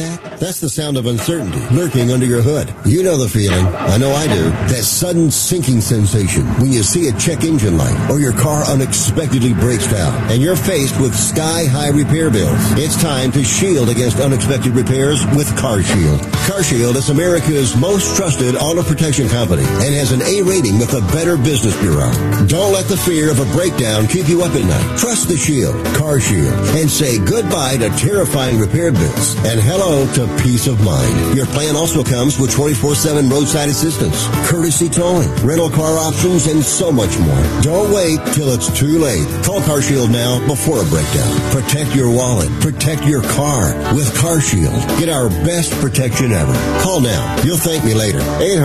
that? That's the sound of uncertainty lurking under your hood. You know the feeling. I know I do. That sudden sinking sensation when you see a check engine light or your car unexpectedly breaks down and you're faced with sky-high repair bills. It's time to shield against unexpected repairs with CarShield. CarShield is America's most trusted auto protection company and has an A rating with the Better Business Bureau. Don't let the fear of a breakdown keep you up at night. Trust the Shield, CarShield, and say goodbye to terrifying repair bills and hello to peace of mind. Your plan also comes with 24/7 roadside assistance, courtesy towing, rental car options, and so much more. Don't wait till it's too late. Call CarShield now before a breakdown. Protect your wallet. Protect your car with CarShield. Get our best protection ever. Call now. You'll thank me later.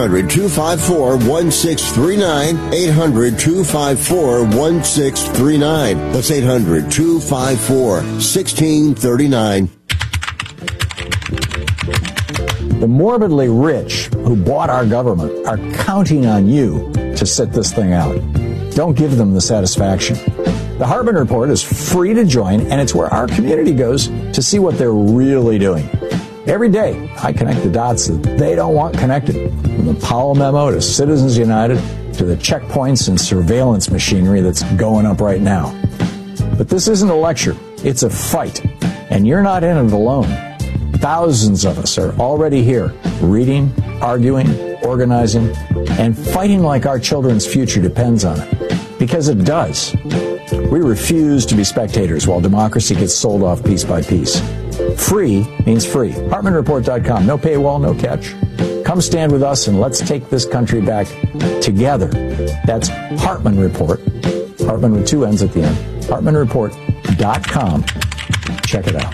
800-254-1639. 800-254-1639. That's 800-254-1639. The morbidly rich who bought our government are counting on you to sit this thing out. Don't give them the satisfaction. The Hartman Report is free to join, and it's where our community goes to see what they're really doing. Every day, I connect the dots that they don't want connected, from the Powell memo to Citizens United to the checkpoints and surveillance machinery that's going up right now. But this isn't a lecture. It's a fight, and you're not in it alone. Thousands of us are already here, reading, arguing, organizing, and fighting like our children's future depends on it. Because it does. We refuse to be spectators while democracy gets sold off piece by piece. Free means free. HartmanReport.com. No paywall, no catch. Come stand with us and let's take this country back together. That's Hartman Report. Hartman with two N's at the end. HartmanReport.com. Check it out.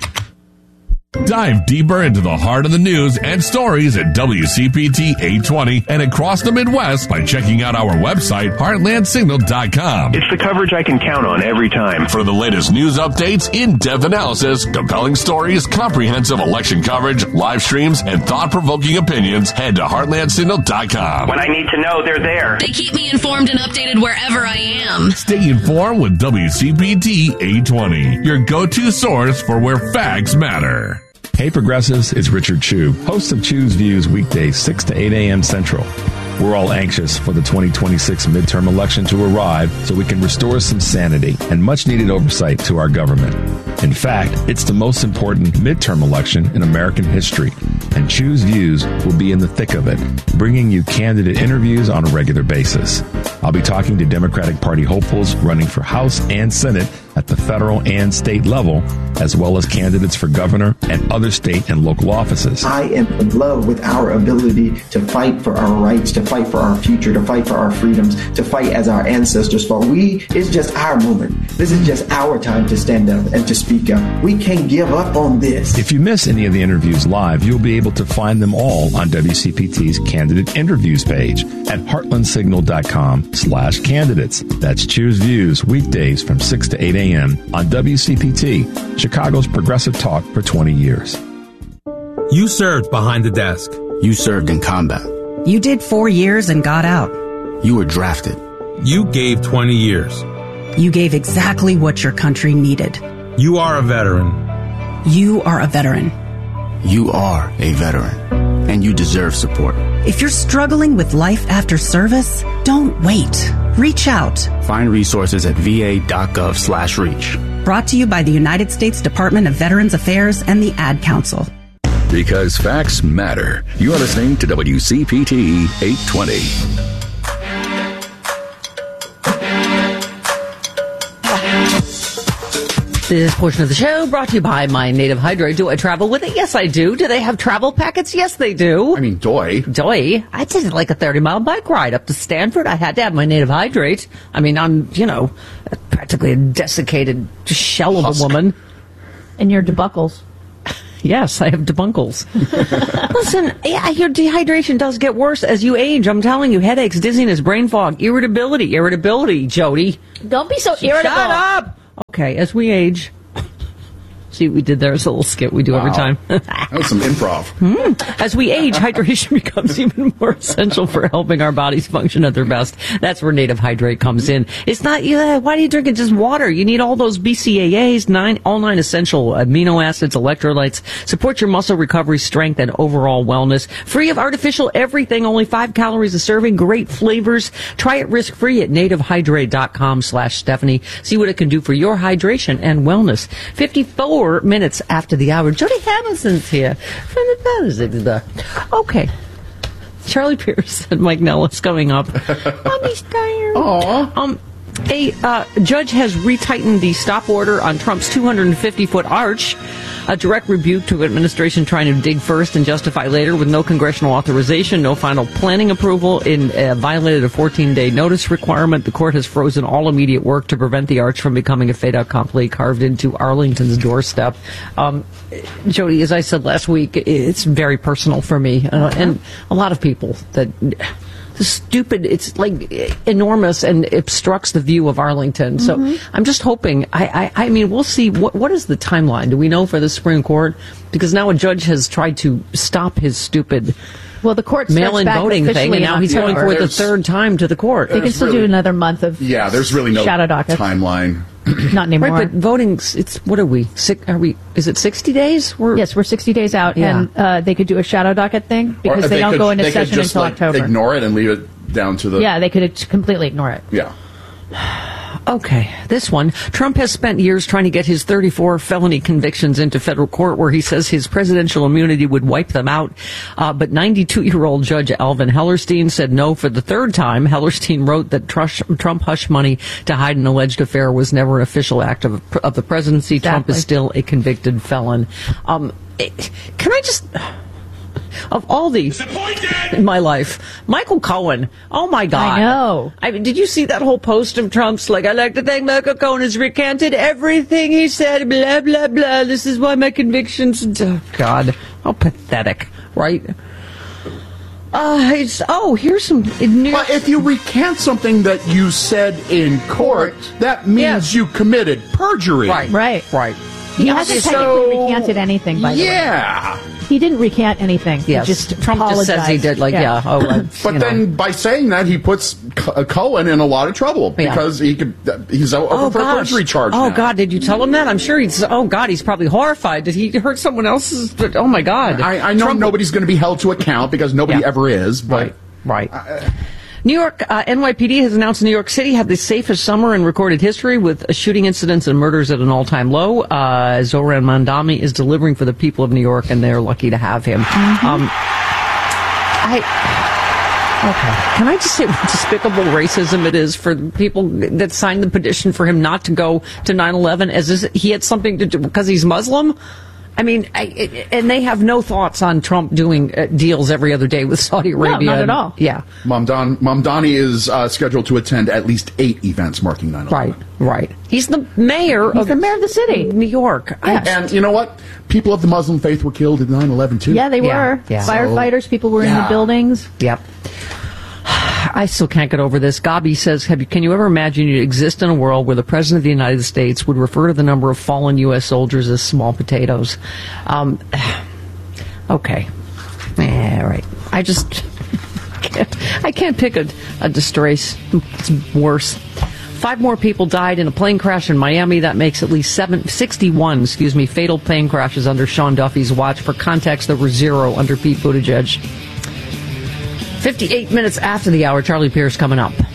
Dive deeper into the heart of the news and stories at WCPT 820 and across the Midwest by checking out our website, heartlandsignal.com. It's the coverage I can count on every time. For the latest news updates, in-depth analysis, compelling stories, comprehensive election coverage, live streams, and thought-provoking opinions, head to heartlandsignal.com. When I need to know, they're there. They keep me informed and updated wherever I am. Stay informed with WCPT 820, your go-to source for where facts matter. Hey Progressives, it's Richard Chu, host of Chu's Views weekdays 6 to 8 a.m. Central. We're all anxious for the 2026 midterm election to arrive so we can restore some sanity and much-needed oversight to our government. In fact, it's the most important midterm election in American history, and Chu's Views will be in the thick of it, bringing you candidate interviews on a regular basis. I'll be talking to Democratic Party hopefuls running for House and Senate at the federal and state level, as well as candidates for governor and other state and local offices. I am in love with our ability to fight for our rights, to fight for our future, to fight for our freedoms, to fight as our ancestors fought. It's just our moment. This is just our time to stand up and to speak up. We can't give up on this. If you miss any of the interviews live, you'll be able to find them all on WCPT's Candidate Interviews page at heartlandsignal.com/candidates. That's Choose Views weekdays from 6 to 8 a.m. on WCPT, Chicago's progressive talk for 20 years. You served behind the desk. You served in combat. You did 4 years and got out. You were drafted. You gave 20 years. You gave exactly what your country needed. You are a veteran. You are a veteran. You are a veteran, and you deserve support. If you're struggling with life after service, don't wait. Reach out. Find resources at va.gov/reach. Brought to you by the United States Department of Veterans Affairs and the Ad Council. Because facts matter. You are listening to WCPT 820. This portion of the show brought to you by My Native Hydrate. Do I travel with it? Yes, I do. Do they have travel packets? Yes, they do. I mean, doy. I did like a 30-mile bike ride up to Stanford. I had to have my Native Hydrate. I mean, I'm, practically a desiccated shell of a woman. And your debuckles. Yes, I have debunkles. Listen, I hear dehydration does get worse as you age. I'm telling you, headaches, dizziness, brain fog, irritability, Jody. Don't be so irritable. Shut up! Okay, as we age, See what we did there? It's a little skit we do every time. That was some improv. As we age, hydration becomes even more essential for helping our bodies function at their best. That's where Native Hydrate comes in. It's not, why do you drink it just water? You need all those BCAAs, all 9 essential amino acids, electrolytes, support your muscle recovery, strength, and overall wellness. Free of artificial everything, only 5 calories a serving, great flavors. Try it risk-free at nativehydrate.com/Stephanie. See what it can do for your hydration and wellness. 54 minutes after the hour. Jody Hamilton's here. Okay. Charlie Pierce and Mike Nellis coming up. Mommy's tired. Aww. A judge has retightened the stop order on Trump's 250-foot arch, a direct rebuke to administration trying to dig first and justify later with no congressional authorization, no final planning approval, violated a 14-day notice requirement. The court has frozen all immediate work to prevent the arch from becoming a fait accompli carved into Arlington's doorstep. Jody, as I said last week, it's very personal for me and a lot of people that... Stupid, it's like enormous and obstructs the view of Arlington. So I'm just hoping, I mean, we'll see. What is the timeline? Do we know for the Supreme Court? Because now a judge has tried to stop his stupid the court mail-in voting thing, and now he's going for it the third time to the court. They can still do another month of there's really no shadow docket timeline. Not anymore. Right, but voting's, what are we? Is it 60 days? Yes, we're 60 days out, and they could do a shadow docket thing because they don't go into session until October. Ignore it and leave it down to the... Yeah, they could completely ignore it. Yeah. Okay, this one. Trump has spent years trying to get his 34 felony convictions into federal court where he says his presidential immunity would wipe them out. But 92-year-old Judge Alvin Hellerstein said no for the third time. Hellerstein wrote that Trump hushed money to hide an alleged affair was never an official act of the presidency. Exactly. Trump is still a convicted felon. Can I just... Of all these in my life, Michael Cohen, oh my God. I know. Did you see that whole post of Trump's, like, I'd like to thank Michael Cohen has recanted everything he said, blah, blah, blah. This is why my convictions, oh God, how pathetic, right? Here's some... But if you recant something that you said in court, that means you committed perjury. Right. He hasn't technically recanted anything, by the way. Yeah. He didn't recant anything. Yes. He just Trump apologized. just says he did, but then by saying that, he puts Cohen in a lot of trouble because he's over for a perjury charge now. God, did you tell him that? I'm sure he's probably horrified. Did he hurt someone else's? Oh my God. I know nobody's going to be held to account because nobody ever is. But Right. New York, NYPD has announced New York City had the safest summer in recorded history with shooting incidents and murders at an all-time low. Zoran Mandami is delivering for the people of New York, and they're lucky to have him. Can I just say what despicable racism it is for people that signed the petition for him not to go to 9/11 as if he had something to do because he's Muslim? I mean, and they have no thoughts on Trump doing deals every other day with Saudi Arabia. No, not at all. Yeah. Mamdani is scheduled to attend at least 8 events marking 9/11. Right. He's the mayor of the city, New York. Yeah. And you know what? People of the Muslim faith were killed in 9/11 too. Yeah, they were. Yeah. Firefighters, people were in the buildings. Yep. I still can't get over this. Gabi says, can you ever imagine you exist in a world where the President of the United States would refer to the number of fallen U.S. soldiers as small potatoes? Okay. Yeah, right. I can't pick a disgrace. It's worse. 5 more people died in a plane crash in Miami. That makes at least 61 fatal plane crashes under Sean Duffy's watch. For context, there were 0 under Pete Buttigieg. 58 minutes after the hour, Charlie Pierce coming up.